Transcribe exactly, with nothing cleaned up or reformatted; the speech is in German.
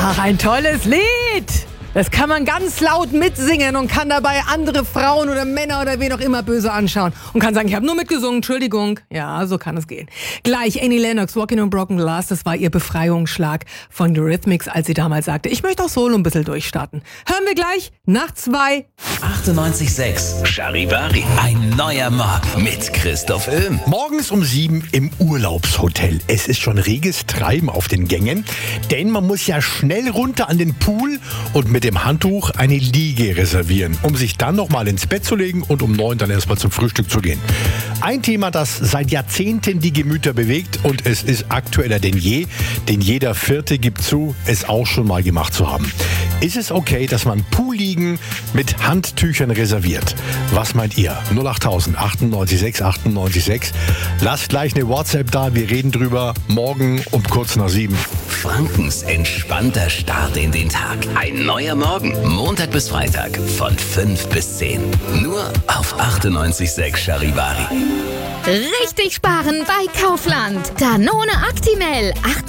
Ach, ein tolles Lied. Das kann man ganz laut mitsingen und kann dabei andere Frauen oder Männer oder wen auch immer böse anschauen. Und kann sagen, ich habe nur mitgesungen, Entschuldigung. Ja, so kann es gehen. Gleich Annie Lennox, Walking on Broken Glass, das war ihr Befreiungsschlag von Eurythmics, als sie damals sagte, ich möchte auch solo ein bisschen durchstarten. Hören wir gleich nach zwei. achtundneunzig Komma sechs Charivari. Ein neuer Morgen mit Christoph Öhm. Morgens um sieben im Urlaubshotel. Es ist schon reges Treiben auf den Gängen, denn man muss ja schnell runter an den Pool und mit dem Handtuch eine Liege reservieren, um sich dann nochmal ins Bett zu legen und um neun dann erstmal zum Frühstück zu gehen. Ein Thema, das seit Jahrzehnten die Gemüter bewegt und es ist aktueller denn je, denn jeder Vierte gibt zu, es auch schon mal gemacht zu haben. Ist es okay, dass man Poolliegen mit Handtüchern reserviert? Was meint ihr? null acht tausend achtundneunzig sechs achtundneunzig sechs. Lasst gleich eine WhatsApp da, wir reden drüber morgen um kurz nach sieben. Frankens entspannter Start in den Tag. Ein neuer Morgen. Montag bis Freitag von fünf bis zehn. Nur auf achtundneunzig Komma sechs Charivari. Richtig sparen bei Kaufland. Danone Actimel.